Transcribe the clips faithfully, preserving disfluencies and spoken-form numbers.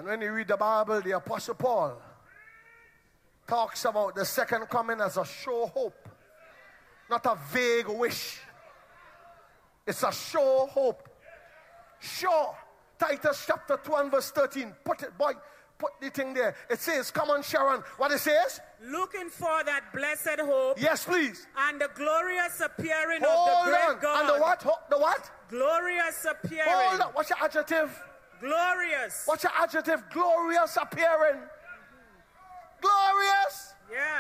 And when you read the Bible, the Apostle Paul talks about the second coming as a sure hope, not a vague wish. It's a sure hope. Sure. Titus chapter two and verse thirteen. Put it, boy, put the thing there. It says, come on, Sharon. What it says? Looking for that blessed hope. Yes, please. And the glorious appearing Hold of the great on. God. And the what? Ho- The what? Glorious appearing. Hold on. What's your adjective? Glorious. What's your adjective? Glorious appearing. Glorious. Yeah.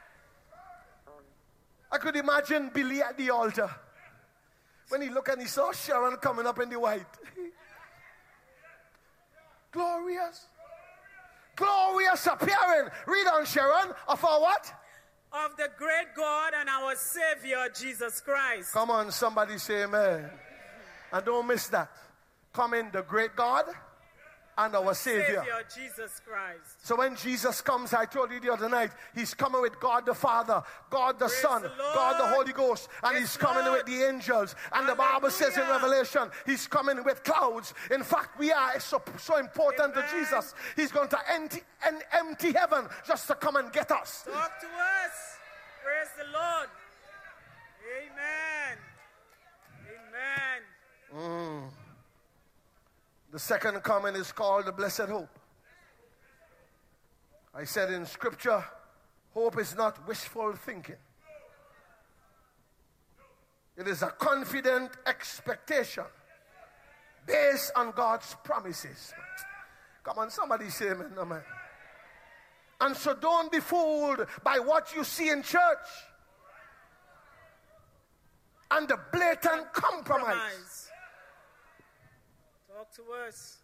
I could imagine Billy at the altar. When he looked and he saw Sharon coming up in the white. Glorious. Glorious appearing. Read on, Sharon. Of our what? Of the great God and our Savior, Jesus Christ. Come on, somebody say amen. And don't miss that. Come in the great God and our Savior. Savior, Jesus Christ. So when Jesus comes, I told you the other night, he's coming with God the Father, God the Praise Son, the God the Holy Ghost, and Yes, he's coming Lord. with the angels. And the Bible says in Hallelujah. Revelation, he's coming with clouds. In fact, we are so, so important Amen. to Jesus. He's going to empty, en- empty heaven just to come and get us. Talk to us. Praise the Lord. Amen. Amen. Mm. The second coming is called the blessed hope. I said in scripture, hope is not wishful thinking. It is a confident expectation based on God's promises. Come on, somebody say amen, amen. And so don't be fooled by what you see in church and the blatant compromise. Talk to us.